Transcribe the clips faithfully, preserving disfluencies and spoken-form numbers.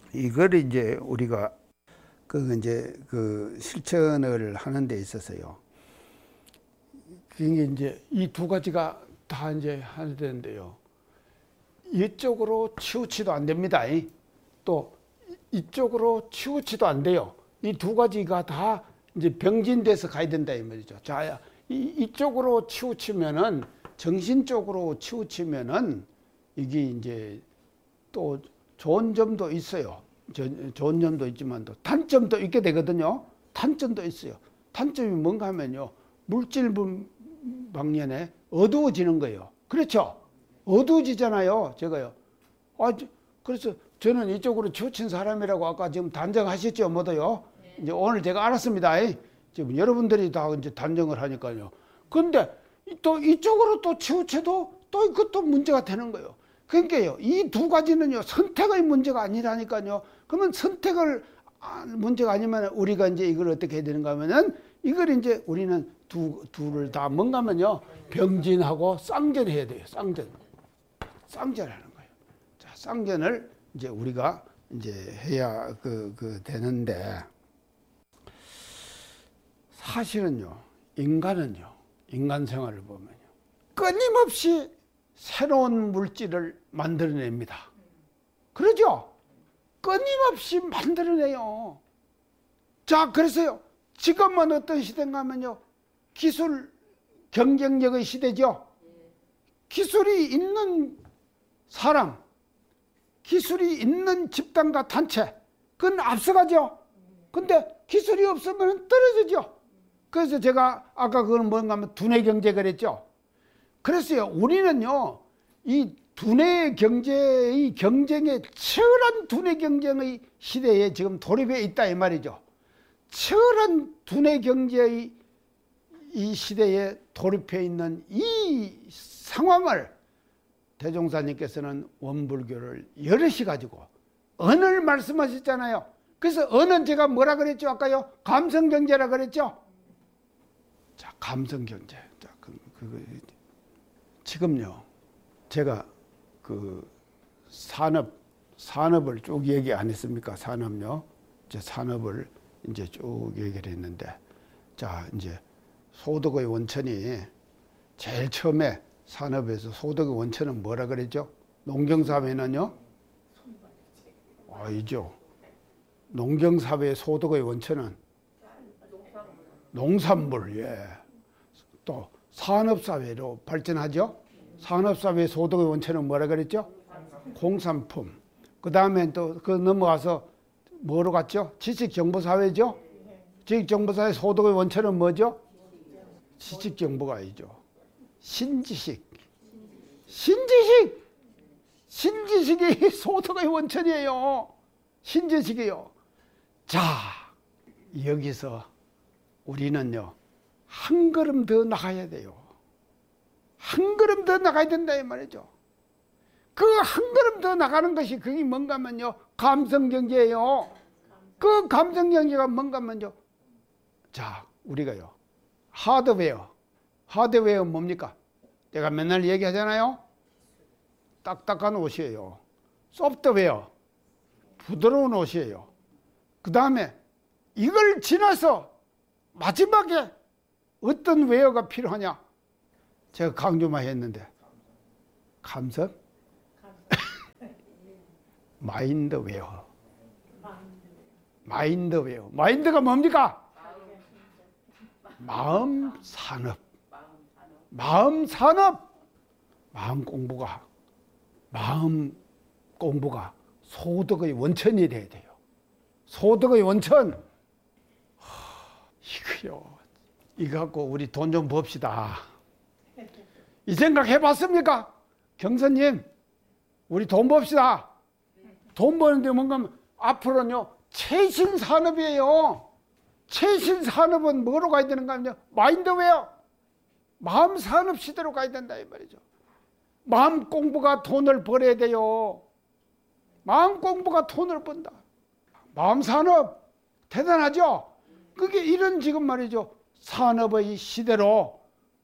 이걸 이제 우리가 그 이제 그 실천을 하는 데 있어서요. 그게 이제 이 두 가지가 다 이제 해야 되는데요. 이쪽으로 치우치도 안 됩니다. 또 이쪽으로 치우치도 안 돼요. 이 두 가지가 다 이제 병진돼서 가야 된다 이 말이죠. 자, 이, 이쪽으로 치우치면은 정신적으로 치우치면은 이게 이제 또 좋은 점도 있어요. 저, 좋은 점도 있지만 또 단점도 있게 되거든요. 단점도 있어요. 단점이 뭔가 하면요. 물질 방면에 어두워지는 거예요. 그렇죠? 어두워지잖아요. 제가요. 아, 그래서 저는 이쪽으로 치우친 사람이라고 아까 지금 단정하셨죠? 모두요. 네. 이제 오늘 제가 알았습니다. 지금 여러분들이 다 이제 단정을 하니까요. 근데 또 이쪽으로 또 치우쳐도 또 이것도 문제가 되는 거예요. 그러니까요. 이 두 가지는요. 선택의 문제가 아니라니까요. 그러면 선택을 문제가 아니면 우리가 이제 이걸 어떻게 해야 되는가 하면은 이걸 이제 우리는 두, 둘을 다 뭔가 하면요. 병진하고 쌍전해야 돼요. 쌍전. 쌍전하는 거예요. 자, 쌍전을 이제 우리가 이제 해야 그, 그 되는데 사실은요. 인간은요. 인간 생활을 보면요. 끊임없이 새로운 물질을 만들어냅니다. 그러죠? 끊임없이 만들어내요. 자, 그래서요. 지금은 어떤 시대인가 하면요. 기술 경쟁력의 시대죠. 기술이 있는 사람, 기술이 있는 집단과 단체, 그건 앞서가죠. 근데 기술이 없으면 떨어지죠. 그래서 제가 아까 그건 뭔가 하면 두뇌 경제 그랬죠. 그래서요, 우리는요, 이 두뇌 경제의 경쟁에 치열한 두뇌 경쟁의 시대에 지금 돌입해 있다 이 말이죠. 치열한 두뇌 경제의 이 시대에 돌입해 있는 이 상황을 대종사님께서는 원불교를 여럿이 가지고 언을 말씀하셨잖아요. 그래서 언은 제가 뭐라 그랬죠? 아까요? 감성경제라 그랬죠? 자, 감성경제. 자, 그, 그, 지금요, 제가 그 산업, 산업을 쭉 얘기 안 했습니까? 산업요. 이제 산업을 이제 쭉 얘기를 했는데, 자, 이제 소득의 원천이 제일 처음에 산업에서 소득의 원천은 뭐라 그랬죠? 농경사회는요? 아니죠. 농경사회의 소득의 원천은 농산물, 예. 또 산업사회로 발전하죠? 산업사회의 소득의 원천은 뭐라 그랬죠? 공산품. 그 다음에 또 그 넘어가서 뭐로 갔죠? 지식정보사회죠? 지식정보사회 소득의 원천은 뭐죠? 지식정보가 아니죠. 신지식. 신지식! 신지식이 소득의 원천이에요. 신지식이요. 자, 여기서 우리는요, 한 걸음 더 나가야 돼요. 한 걸음 더 나가야 된다, 이 말이죠. 그 한 걸음 더 나가는 것이 그게 뭔가 하면요, 감성경제예요. 그 감성경제가 뭔가 하면요, 자, 우리가요, 하드웨어. 하드웨어 뭡니까? 내가 맨날 얘기하잖아요. 딱딱한 옷이에요. 소프트웨어. 부드러운 옷이에요. 그 다음에 이걸 지나서 마지막에 어떤 웨어가 필요하냐? 제가 강조만 했는데. 감성? 마인드웨어. 마인드웨어. 마인드가 뭡니까? 마음 산업. 마음 산업. 마음 공부가 마음 공부가 소득의 원천이 돼야 돼요. 소득의 원천. 하, 이거요. 이거 갖고 우리 돈 좀 봅시다. 이 생각 해봤습니까? 경선님, 우리 돈 봅시다. 돈 버는데 뭔가 하면 앞으로는요, 최신 산업이에요. 최신 산업은 뭐로 가야 되는가 하면요, 마인드웨어. 마음 산업 시대로 가야 된다 이 말이죠. 마음 공부가 돈을 벌어야 돼요. 마음 공부가 돈을 번다. 마음 산업 대단하죠. 그게 이런 지금 말이죠, 산업의 시대로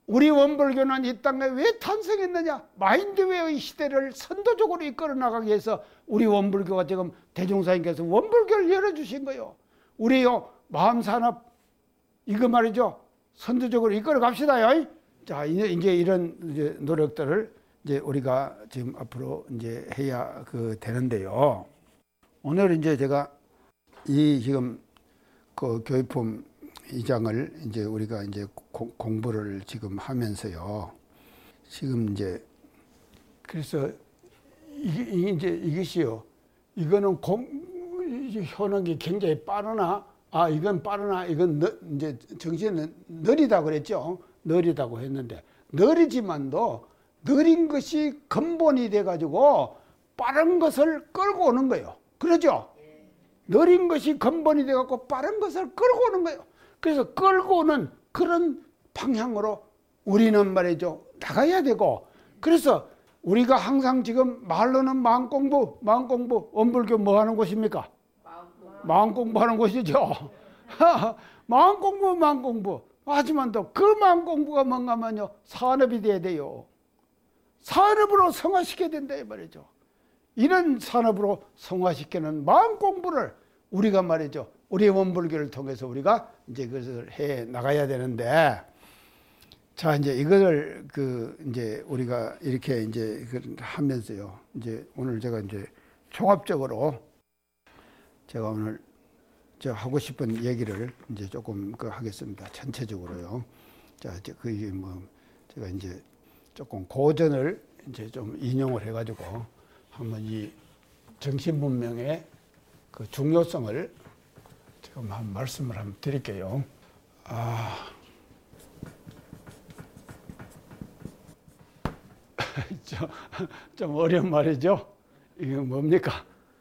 우리 원불교는 이 땅에 왜 탄생했느냐? 마인드웨어의 시대를 선도적으로 이끌어 나가기 위해서 우리 원불교가 지금 대종사님께서 원불교를 열어주신 거예요. 우리요 마음산업 이거 말이죠. 선도적으로 이끌어 갑시다요. 자, 이제 이런 이제 노력들을 이제 우리가 지금 앞으로 이제 해야 그 되는데요. 오늘 이제 제가 이 지금 그 교육품 이 장을 이제 우리가 이제 고, 공부를 지금 하면서요. 지금 이제 그래서 이게, 이게 이제 이것이요. 이거는 공, 현혹이 굉장히 빠르나, 아 이건 빠르나, 이건 너, 이제 정신은 느리다 그랬죠. 느리다고 했는데 느리지만도 느린 것이 근본이 돼가지고 빠른 것을 끌고 오는 거예요. 그러죠? 느린 것이 근본이 돼갖고 빠른 것을 끌고 오는 거예요. 그래서 끌고 오는 그런 방향으로 우리는 말이죠. 나가야 되고, 그래서 우리가 항상 지금 말로는 마음 공부, 마음 공부, 원불교 뭐 하는 곳입니까? 마음 공부하는 곳이죠. 마음 공부, 마음 공부. 하지만 또 그 마음 공부가 뭔가 하면요. 산업이 돼야 돼요. 산업으로 성화시켜야 된다 이 말이죠. 이런 산업으로 성화시키는 마음 공부를 우리가 말이죠. 우리 원불교를 통해서 우리가 이제 그것을 해 나가야 되는데, 자, 이제 이거를 그 이제 우리가 이렇게 이제 하면서요. 이제 오늘 제가 이제 종합적으로 제가 오늘 저 하고 싶은 얘기를 이제 조금 그 하겠습니다. 전체적으로요. 자, 이제 그게 뭐 제가 이제 조금 고전을 이제 좀 인용을 해가지고 한번 이 정신문명의 그 중요성을 지금 한 말씀을 한번 드릴게요. 아, 좀, 좀 어려운 말이죠. 이게 뭡니까?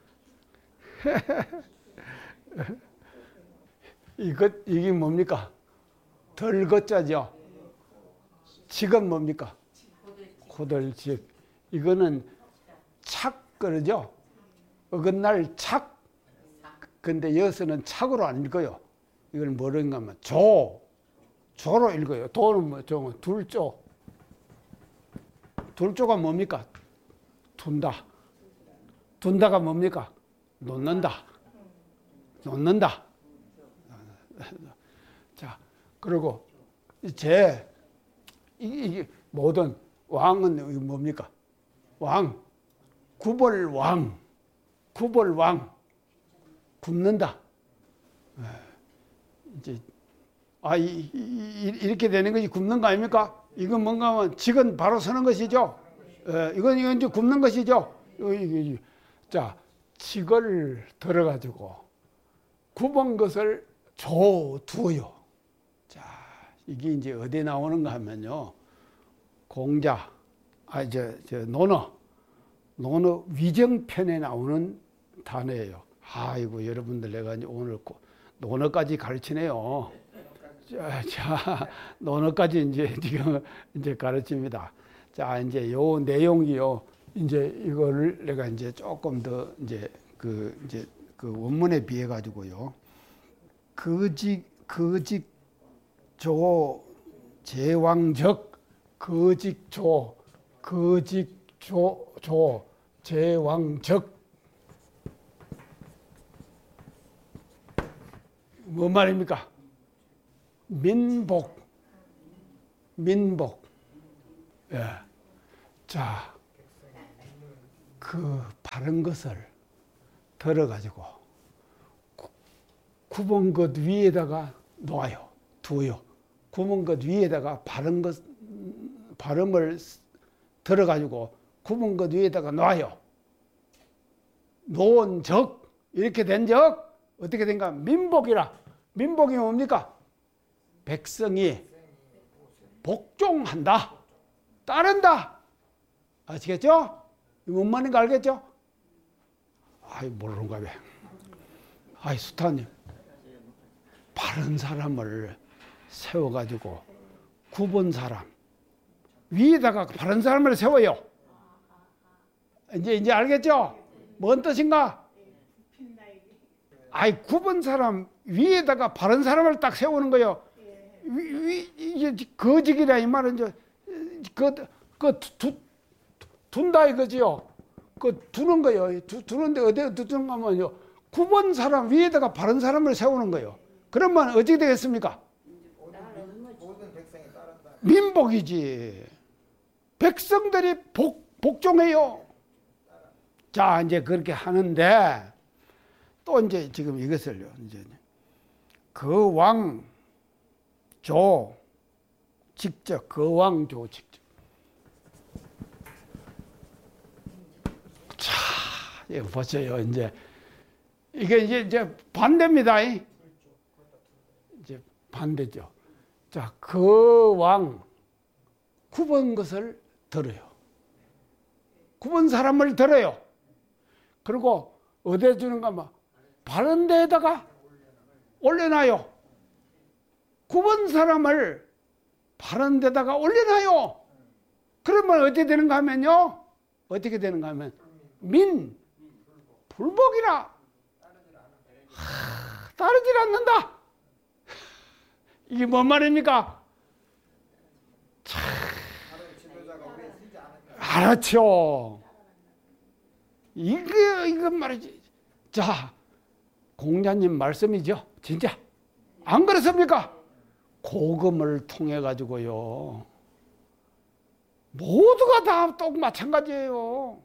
이것, 이게 뭡니까? 덜거자죠. 직은 뭡니까? 고들직. 이거는 착, 그러죠? 어긋날 착. 근데 여기서는 착으로 안 읽어요. 이걸 뭐로 읽으면 조. 조로 읽어요. 도는 뭐, 조, 둘조. 둘조가 뭡니까? 둔다. 둔다가 뭡니까? 놓는다. 놓는다. 자, 그리고 제 이게 모든 왕은 뭡니까? 왕, 구벌왕, 구벌왕, 굽는다. 이제 아 이, 이, 이렇게 되는 것이 굽는 거 아닙니까? 이건 뭔가 하면 직은 바로 서는 것이죠. 에, 이건 이건 이제 굽는 것이죠. 자, 직을 들어가지고 굽은 것을 줘두어요. 자, 이게 이제 어디에 나오는가 하면요. 공자, 아, 저, 저, 논어, 논어 위정편에 나오는 단어예요. 아이고, 여러분들 내가 이제 오늘 논어까지 가르치네요. 자, 자, 논어까지 이제 지금 이제 가르칩니다. 자, 이제 요 내용이요. 이제 이거를 내가 이제 조금 더 이제 그 이제 그 원문에 비해 가지고요. 거직, 거직조, 제왕적, 거직조, 거직조, 조, 제왕적. 뭐 말입니까? 민복, 민복. 예. 자, 그 바른 것을 들어가지고 굽은 것 위에다가 놓아요. 두어요. 굽은 것 위에다가 바른 것, 발음을 들어가지고 굽은 것 위에다가 놔요. 놓은 적, 이렇게 된 적, 어떻게 된가? 민복이라. 민복이 뭡니까? 백성이 복종한다. 따른다. 아시겠죠? 뭔 말인가 알겠죠? 아이, 모르는가 봐. 아이, 수타님. 바른 사람을 세워가지고 굽은 사람 위에다가 바른 사람을 세워요. 이제 이제 알겠죠? 뭔 뜻인가? 아이, 굽은 사람 위에다가 바른 사람을 딱 세우는 거예요. 위, 이게 거직이라 이 말은 이제 그, 그 두, 둔다 이거지요. 그 두는 거요. 두, 두는데 어디에 두는 거면요. 구 번 사람 위에다가 바른 사람을 세우는 거요. 그러면 어떻게 되겠습니까? 민복이지. 백성들이 복, 복종해요. 자, 이제 그렇게 하는데 또 이제 지금 이것을요. 이제 그 왕 조 직접 그 왕 조 직접. 자, 이거 보세요. 이제 이게 이제 이제 반대입니다. 이제 반대죠. 자, 그 왕 구 번 것을 들어요. 구 번 사람을 들어요. 그리고 어디에 주는가 뭐 바른 데에다가 올려놔요. 구 번 사람을 바른 데다가 올려놔요. 그러면 어떻게 되는가 하면요. 어떻게 되는가 하면 민 불복이라. 하, 따르질 않는다. 이게 뭔 말입니까? 참, 알았죠. 이거 이거 말이지. 자, 공자님 말씀이죠. 진짜 안 그렇습니까? 고금을 통해 가지고요. 모두가 다 똑 마찬가지예요.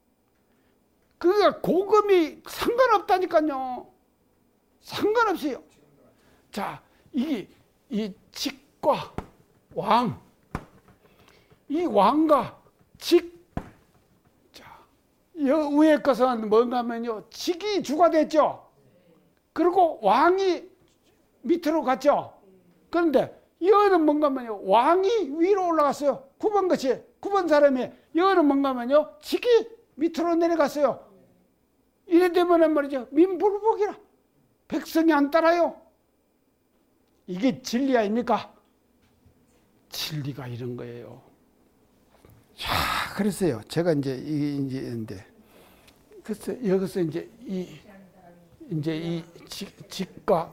그러니까 고금이 상관없다니까요. 상관없어요. 자, 이게 이 직과 왕, 이 왕과 직, 자, 여 위에 것은 뭔가 하면요, 직이 주가 됐죠. 그리고 왕이 밑으로 갔죠. 그런데 여는 뭔가 하면요, 왕이 위로 올라갔어요. 구 번 것이 구 번 사람이 여는 뭔가 하면요, 직이 밑으로 내려갔어요. 이래 되면 말이죠, 민불복이라. 백성이 안 따라요. 이게 진리 아닙니까? 진리가 이런 거예요. 자, 그랬어요. 제가 이제 이게 이제 그래서 여기서 이제 이 이제 이 직, 직과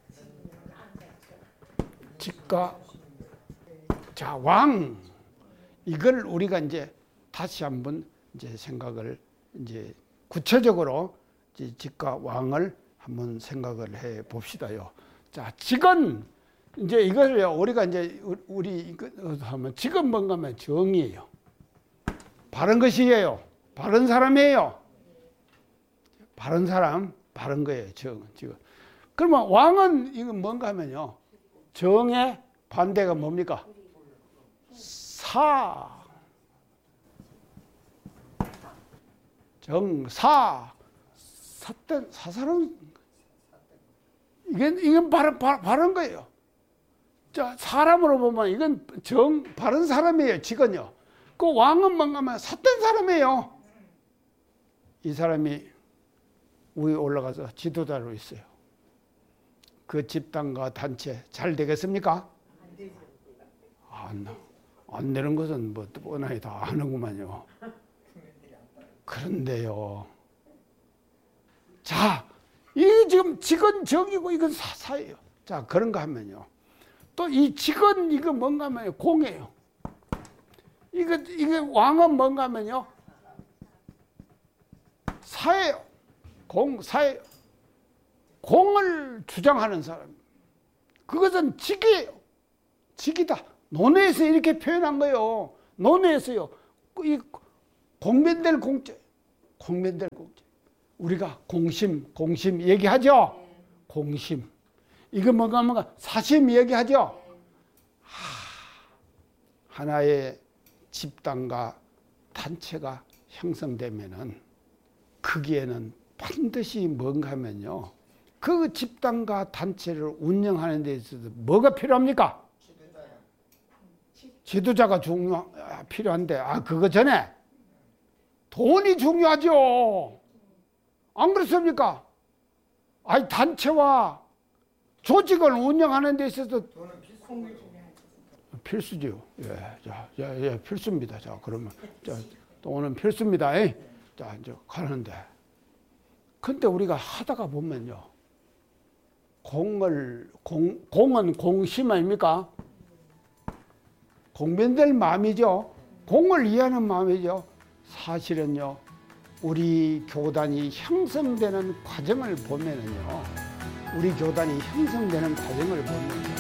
직과 자, 왕 이걸 우리가 이제 다시 한번 이제 생각을 이제 구체적으로 이제 직과 왕을 한번 생각을 해 봅시다요. 자, 직은 이제 이걸요 우리가 이제 우리 이거 하면 직은 뭔가 하면 정의예요. 바른 것이에요. 바른 사람이에요. 바른 사람, 바른 거예요. 정, 지금. 그러면 왕은 이건 뭔가 하면요. 정의 반대가 뭡니까? 사. 정사. 사된 사사는 이건 이건 바른 바른 거예요. 자, 사람으로 보면 이건 정 바른 사람이에요. 직은요. 그 왕은 뭔가 하면 삿된 사람이에요. 이 사람이 위에 올라가서 지도자로 있어요. 그 집단과 단체 잘 되겠습니까? 안 되죠. 안, 안 되는 것은 뭐 뻔하게 다 아는구만요. 그런데요. 자, 이 지금 직은 정이고 이건 사사예요. 자, 그런가 하면요. 또 이 직은 이거 뭔가 하면요. 공이에요. 이거, 이게 왕은 뭔가 하면요. 사예요. 공, 사예요. 공을 주장하는 사람. 그것은 직이에요. 직이다. 논어에서 이렇게 표현한 거예요. 논어에서요. 이 공변될 공제. 공변될 공제. 우리가 공심, 공심 얘기하죠? 공심. 이거 뭔가 뭔가 사심 얘기하죠? 하, 하나의 집단과 단체가 형성되면은 거기에는 반드시 뭔가 하면요. 그 집단과 단체를 운영하는 데 있어서 뭐가 필요합니까? 지도자가 중요, 필요한데, 아, 그거 전에 돈이 중요하죠. 안 그렇습니까? 아니, 단체와 조직을 운영하는 데 있어서 필수죠. 예, 자, 예, 예, 필수입니다. 자, 그러면, 자, 돈은 필수입니다. 예. 자, 이제 가는데. 근데 우리가 하다가 보면요. 공을 공, 공은 공심 아닙니까? 공변될 마음이죠. 공을 이해하는 마음이죠. 사실은요, 우리 교단이 형성되는 과정을 보면은요, 우리 교단이 형성되는 과정을 보면